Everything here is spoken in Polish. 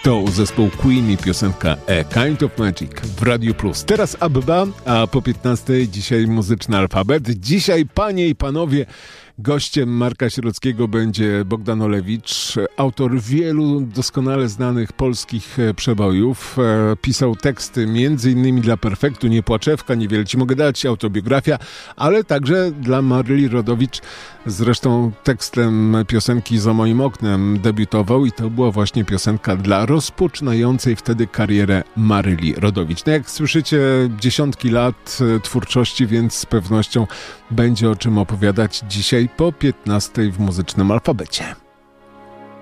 To zespół Queen i piosenka A Kind of Magic w Radiu Plus. Teraz ABBA, a po 15 dzisiaj muzyczny alfabet. Dzisiaj, panie i panowie, gościem Marka Sierockiego będzie Bogdan Olewicz, autor wielu doskonale znanych polskich przebojów. Pisał teksty m.in. dla Perfektu, Nie płaczewka, Niewiele ci mogę dać, autobiografia, ale także dla Maryli Rodowicz. Zresztą tekstem piosenki Za moim oknem debiutował i to była właśnie piosenka dla rozpoczynającej wtedy karierę Maryli Rodowicz. No jak słyszycie, dziesiątki lat twórczości, więc z pewnością będzie o czym opowiadać dzisiaj po 15 w muzycznym alfabecie.